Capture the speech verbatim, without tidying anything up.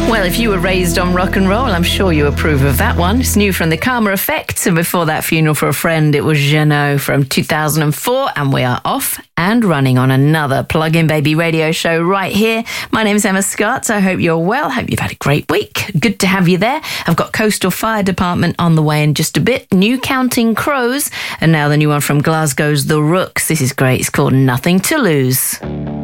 Well, if you were raised on rock and roll, I'm sure you approve of that one. It's new from the Karma Effect, and before that, Funeral for a Friend, it was Jeannot from two thousand four, and we are off and running on another Plug-in Baby radio show right here. My name's Emma Scott. I hope you're well. Hope you've had a great week. Good to have you there. I've got Coastal Fire Department on the way in just a bit. New Counting Crows, and now the new one from Glasgow's The Rooks. This is great. It's called Nothing to Lose.